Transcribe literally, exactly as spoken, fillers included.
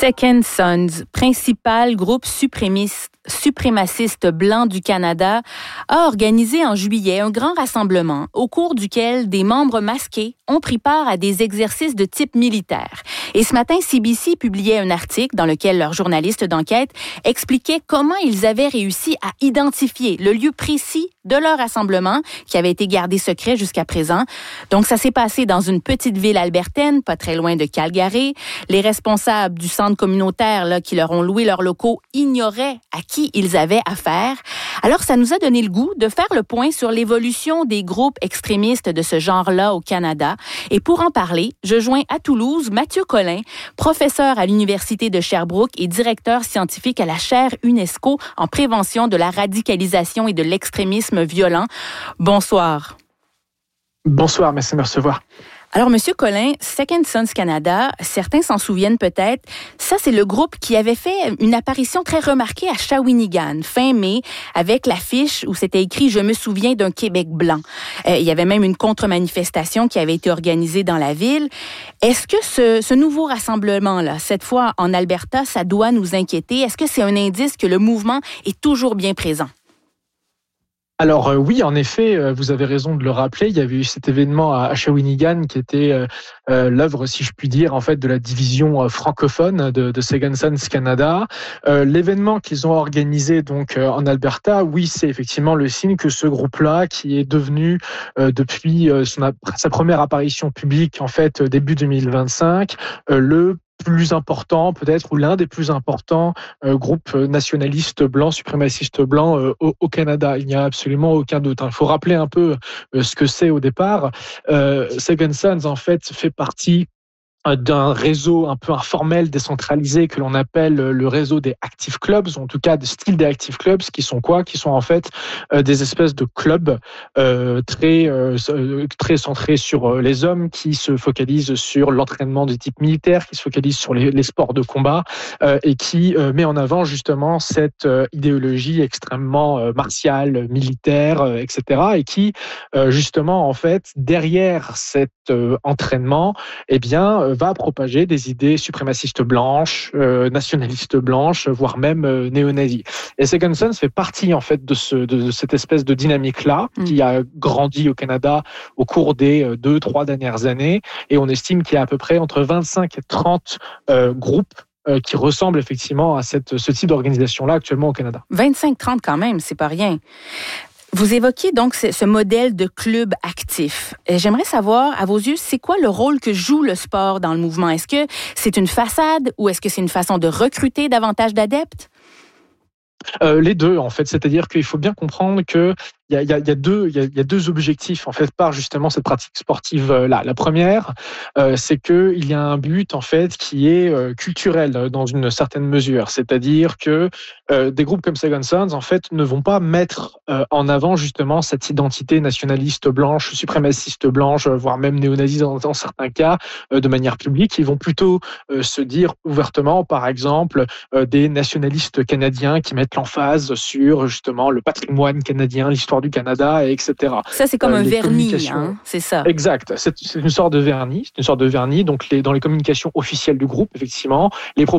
Second Sons, principal groupe suprémiste suprémaciste blanc du Canada, a organisé en juillet un grand rassemblement au cours duquel des membres masqués ont pris part à des exercices de type militaire. Et ce matin, C B C publiait un article dans lequel leurs journalistes d'enquête expliquaient comment ils avaient réussi à identifier le lieu précis de leur rassemblement qui avait été gardé secret jusqu'à présent. Donc, ça s'est passé dans une petite ville albertaine, pas très loin de Calgary. Les responsables du centre communautaire là, qui leur ont loué leurs locaux ignoraient à qui ils avaient affaire. Alors, ça nous a donné le goût de faire le point sur l'évolution des groupes extrémistes de ce genre-là au Canada. Et pour en parler, je joins à Toulouse Mathieu Collin, professeur à l'Université de Sherbrooke et directeur scientifique à la chaire UNESCO en prévention de la radicalisation et de l'extrémisme violent. Bonsoir. Bonsoir, merci de me recevoir. Alors, Monsieur Collin, Second Sons Canada, certains s'en souviennent peut-être, ça c'est le groupe qui avait fait une apparition très remarquée à Shawinigan, fin mai, avec l'affiche où c'était écrit « Je me souviens d'un Québec blanc ». Euh, il y avait même une contre-manifestation qui avait été organisée dans la ville. Est-ce que ce, ce nouveau rassemblement-là, cette fois en Alberta, ça doit nous inquiéter? Est-ce que c'est un indice que le mouvement est toujours bien présent? Alors euh, oui, en effet, euh, vous avez raison de le rappeler. Il y avait eu cet événement à, à Shawinigan qui était euh, euh, l'œuvre, si je puis dire, en fait, de la division euh, francophone de, de Second Sons Canada. Euh, l'événement qu'ils ont organisé donc euh, en Alberta, oui, c'est effectivement le signe que ce groupe-là, qui est devenu euh, depuis euh, son, sa première apparition publique, en fait, début deux mille vingt-cinq, euh, le plus important peut-être, ou l'un des plus importants euh, groupes nationalistes blancs, suprémacistes blancs euh, au, au Canada. Il n'y a absolument aucun doute. Hein. Il faut rappeler un peu euh, ce que c'est au départ. Euh, Second Sons, en fait, fait partie d'un réseau un peu informel, décentralisé, que l'on appelle le réseau des Active Clubs, ou en tout cas de style des Active Clubs, qui sont quoi? Qui sont en fait euh, des espèces de clubs euh, très euh, très centrés sur les hommes, qui se focalisent sur l'entraînement de type militaire, qui se focalisent sur les, les sports de combat, euh, et qui euh, met en avant justement cette euh, idéologie extrêmement euh, martiale, militaire, euh, et cetera, et qui euh, justement en fait derrière cet euh, entraînement, eh bien va propager des idées suprémacistes blanches, euh, nationalistes blanches, voire même euh, néo-nazis. Et Second Sons fait partie en fait de, ce, de, de cette espèce de dynamique-là mmh. qui a grandi au Canada au cours des euh, deux, trois dernières années. Et on estime qu'il y a à peu près entre vingt-cinq et trente euh, groupes euh, qui ressemblent effectivement à cette, ce type d'organisation-là actuellement au Canada. vingt-cinq trente quand même, c'est pas rien. Vous évoquez donc ce modèle de club actif. J'aimerais savoir, à vos yeux, c'est quoi le rôle que joue le sport dans le mouvement? Est-ce que c'est une façade ou est-ce que c'est une façon de recruter davantage d'adeptes? Euh, les deux, en fait. C'est-à-dire qu'il faut bien comprendre que il y a, il y a, il y a deux, il y a, il y a deux objectifs en fait par justement cette pratique sportive là. La première, euh, c'est que il y a un but en fait qui est euh, culturel dans une certaine mesure. C'est-à-dire que euh, des groupes comme Second Sons en fait ne vont pas mettre euh, en avant justement cette identité nationaliste blanche, suprémaciste blanche, voire même néo-nazie dans, dans certains cas, euh, de manière publique. Ils vont plutôt euh, se dire ouvertement, par exemple, euh, des nationalistes canadiens qui mettent l'emphase sur justement le patrimoine canadien, l'histoire du Canada, et cetera. Ça, c'est comme euh, un vernis, hein, c'est ça. Exact. C'est, c'est une sorte de vernis. C'est une sorte de vernis. Donc, les, dans les communications officielles du groupe, effectivement, les